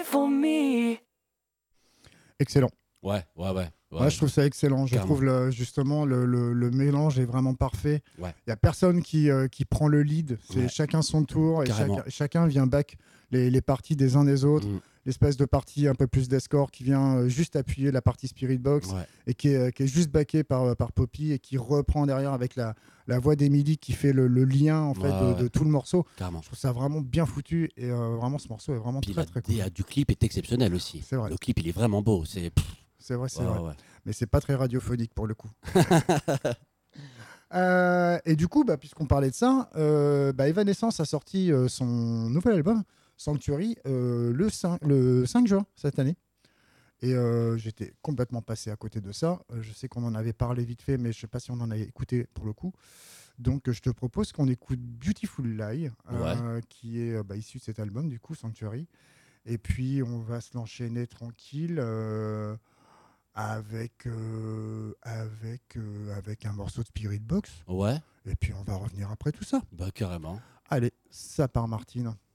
for me. Excellent. Ouais. Ouais, je trouve ça excellent. Je Carrément. trouve justement le mélange est vraiment parfait. Ouais. Il n'y a personne qui prend le lead. C'est Ouais. chacun son tour et Carrément. chacun vient back les parties des uns des autres. Mm. L'espèce de partie un peu plus d'escort qui vient juste appuyer la partie Spirit Box Ouais. et qui est juste backé par Poppy et qui reprend derrière avec la voix d'Emily qui fait le lien en fait Ouais. de tout le morceau. Carrément. Je trouve ça vraiment bien foutu et vraiment ce morceau est vraiment Puis très très cool. DA du clip est exceptionnel aussi. C'est vrai. Le clip, il est vraiment beau. C'est C'est vrai, c'est ouais, vrai. ouais. Mais c'est pas très radiophonique pour le coup. Et du coup, puisqu'on parlait de ça, Evanescence a sorti son nouvel album, Sanctuary, le 5 juin cette année. Et j'étais complètement passé à côté de ça. Je sais qu'on en avait parlé vite fait, mais je sais pas si on en avait écouté pour le coup. Donc je te propose qu'on écoute Beautiful Lie, qui est issu de cet album, du coup, Sanctuary. Et puis on va se l'enchaîner tranquille avec un morceau de Spirit Box. Ouais, Et puis on va revenir après tout ça. bah carrément. Allez, ça part Martine.